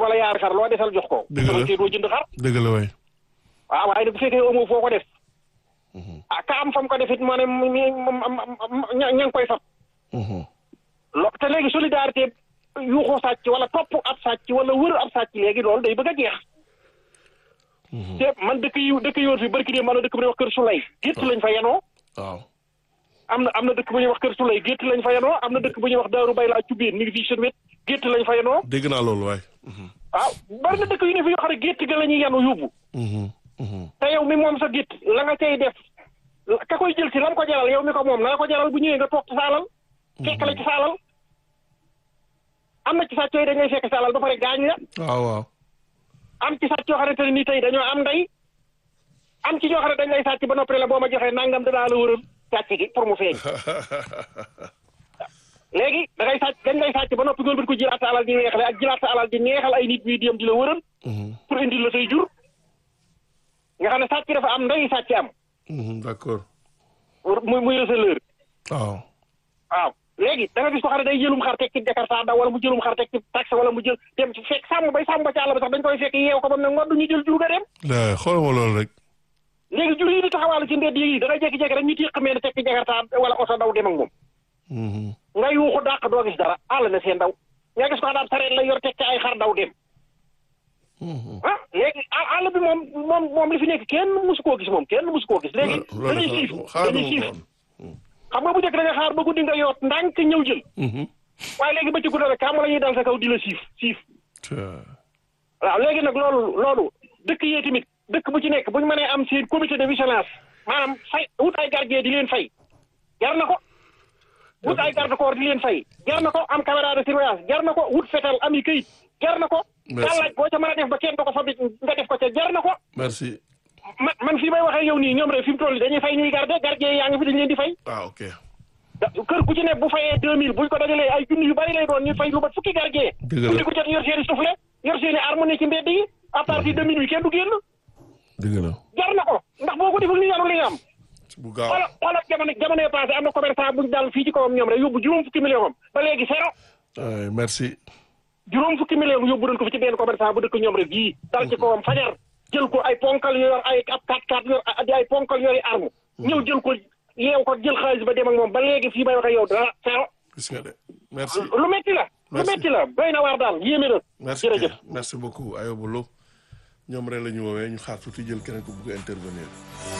wala yaari xar loo desal jox ko. dëgg la doo jënd xar. dëgg la waay. waaw waaye nag bu fekkee amoo foo ko def. ka am fam ko def it moo ne ña ngi koy fab. te léegi solidarité yuuxu sàcc wala topp ab sàcc wala wër ab sàcc léegi loolu day bëgg a jeex. te man dëkk yoon fi barki dee man na dëkk bu ñuy wax Kër Sulay gétt lañ fa yenoo. waaw. am na dëkk bu ñuy wax Kër Sulay gétt lañ fa yenoo am na dëkk bu ñuy wax Daaru Bay laa Cubéen mi ngi fii seen wet gétt lañ fa yenoo. dégg naa loolu waay. waaw bari na dëkk yu ne fi yoo xam ne gétt ga la ñuy yenu yóbbu. te yow mi moom sa gétt la nga cay def ka koy jël si la ko jaral yow mi ko moom na la ko jaral bu ñëwee nga toog ci saalal. fekk la ci saalal. am na ci sàcc yooyu dañ lay fekk saalal ba pare gaañ la. waaw waaw. am ci sàcc yoo xamante ne nii tey dañoo am ndey. am ci ñoo xam ne dañ lay sàcc ba noppi la boo ma joxee nangam danaa la wëral sàcc gi pour mu feeñ. léegi da ngay sàcc dañ lay sàcc ba noppi nga ko jëlaat sa alal di neexale ak jëlaat sa alal di neexal ay nit ñuy dem di la wëral. pour indil la say jur. nga xam ne sàcc dafa am ndey sàcc am. d'accord. muy receleur. waaw. waaw léegi da nga gis ko xam ne day jëlum xar teg ci Jakarta daw wala mu jëlum xar teg ci taxe wala mu jël dem ci fekk sàmm ba ci àll ba sax dañ koy fekk yeew ko ba mu ne ngoon du ñu jël jur ga dem. xoolal ma loolu rek. léegi jur yi di taxawaalu ci mbedd yi da ngay jékki-jékki rek ñu téq mel ne teg ci Jakarta wala oto daw dem ak moom. nga yuuxu dàq doo gis dara àll na seen daw nga gis ko xam daal sareet la yor teg ci ay xar daw dem. léegi àll bi moom li fi nekk kenn musu koo gis moom kenn musu koo gis. léegi dañuy siif xam nga bu njëkk da nga xaar ba guddi nga yoot ndànk ñëw jël. waaye léegi ba ci guddi rek kam la ñuy dal sa kaw di la siif. waaw léegi nag loolu dëkk yee tamit dëkk bu ci nekk bu ñu mënee am seen comité de vigilance maanaam fay wut ay gardien di leen fay jar na ko. wut ay garde corps di leen fay jar na ko am caméra de surveillance jar na ko wut fetal am yi këyit jar na ko. gàllaaj boo ca mën a def ba kenn du ko fa nga def ko ca jar na ko. merci. man fii may waxee yow nii ñoom rek fi mu toll dañuy fay ñuy gardien yaa ngi fi dañu leen di fay. ok. kër ku ci ne bu fayee 2000 buñ ko dajalee ay junni yu bari lay doon ñu fay lu mat fukki gardien. dëgg la guddi ku jot yor seen i soufflet yor seen i arme ne ci mbedd yi à partir de minuit kenn du génn. dëgg la. jar na ko ndax boo ko deful ni yàlla li nga am. bu gaaw xoolal jamono yi passé am na commerçant buñ daal fii ci kawam ñoom rek yóbbu juróom fukki million am ba léegi zéro. merci. juróom fukki million yóbbu nañ ko fi ci benn commerçant bu dëkk ñoom rek yii dal ci kawam fajar jël ko ay ponkal yor ay ab 4x4 yor ay ponkal yori arme ñëw jël ko yeew ko jël xaalis ba dem ak moom ba léegi fii may waxe yow dara zéro. gis nga de merci. lu metti la doy na waar daal yéeme na. merci jërëjëf merci beaucoup Ayoba Lo ñoom rek la ñu woowee ñu xaar tuuti jël keneen ko bëgg intervenir.